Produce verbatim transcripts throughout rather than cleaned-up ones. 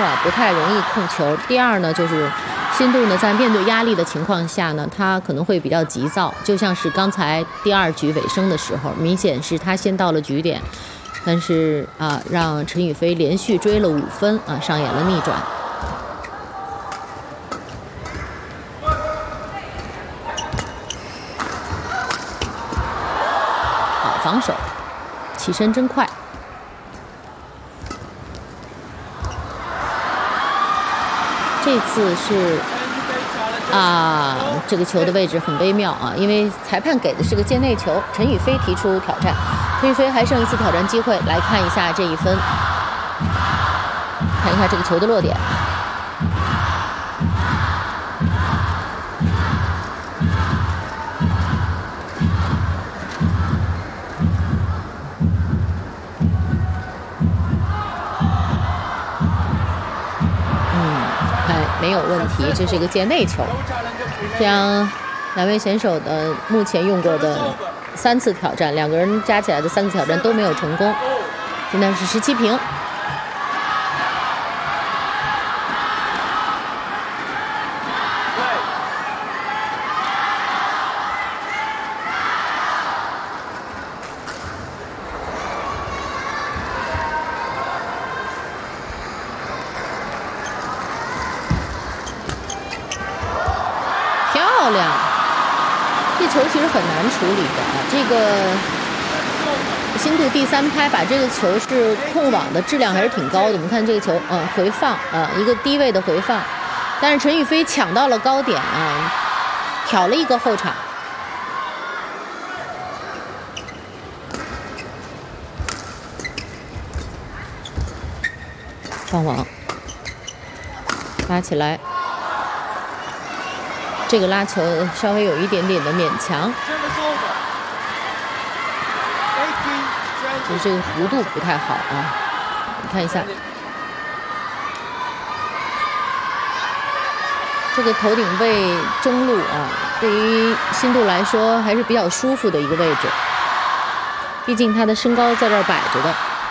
啊不太容易控球。第二呢，就是新度呢在面对压力的情况下呢，他可能会比较急躁，就像是刚才第二局尾声的时候，明显是他先到了局点，但是啊，让陈雨菲连续追了五分啊，上演了逆转。好防守，起身真快。 这次是啊，这个球的位置很微妙啊，因为裁判给的是个界内球，陈雨菲提出挑战，陈雨菲还剩一次挑战机会，来看一下这一分，看一下这个球的落点。没有问题，这是一个界内球。这样，两位选手的目前用过的三次挑战，两个人加起来的三次挑战都没有成功。现在是十七平。漂亮，这球其实很难处理的啊。这个新度第三拍把这个球是控网的质量还是挺高的。我们看这个球，嗯，回放啊，一个低位的回放，但是陈雨菲抢到了高点啊，挑了一个后场。上网，拉起来。 这个拉球稍微有一点点的勉强，就是这个弧度不太好啊。你看一下，这个头顶位中路啊，对于新度来说还是比较舒服的一个位置，毕竟他的身高在这儿摆着的。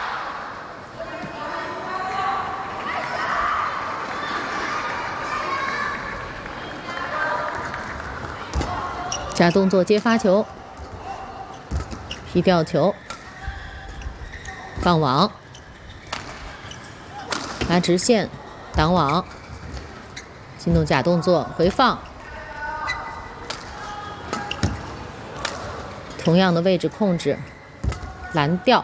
假动作接发球，劈吊球，放网，拉直线，挡网，新度假动作回放，同样的位置控制，拦吊，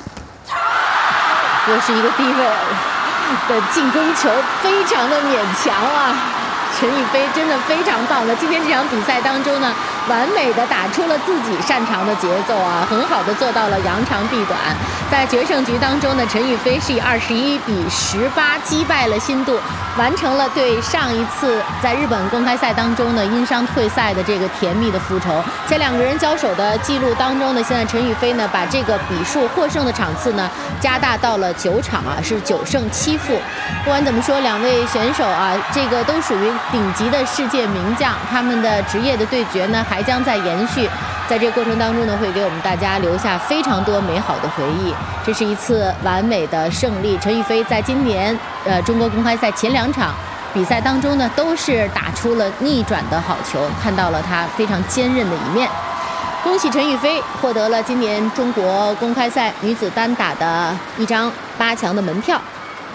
又是一个低位的进攻球，非常的勉强啊！陈雨菲真的非常棒的，今天这场比赛当中呢。 完美的打出了自己擅长的节奏啊，很好的做到了扬长避短。在决胜局当中呢，陈雨菲是以二十一比十八击败了新度，完成了对上一次在日本公开赛当中呢因伤退赛的这个甜蜜的复仇。在两个人交手的记录当中呢，现在陈雨菲呢把这个比数获胜的场次呢加大到了九场啊，是九胜七负。不管怎么说，两位选手啊，这个都属于顶级的世界名将，他们的职业的对决呢还。 还将在延续，在这个过程当中呢，会给我们大家留下非常多美好的回忆。这是一次完美的胜利。陈雨菲在今年呃中国公开赛前两场比赛当中呢，都是打出了逆转的好球，看到了他非常坚韧的一面。恭喜陈雨菲获得了今年中国公开赛女子单打的一张八强的门票。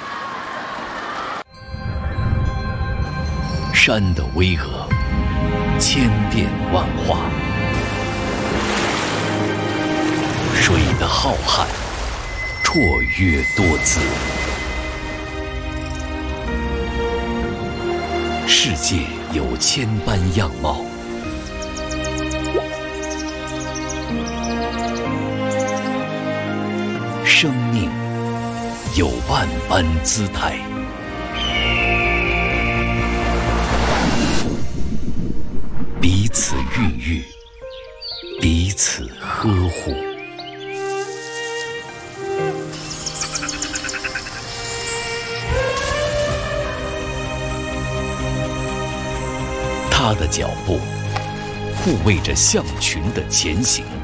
山的巍峨。 千变万化，水的浩瀚，绰约多姿。世界有千般样貌，生命有万般姿态。 彼此孕育，彼此呵护。他的脚步护卫着象群的前行。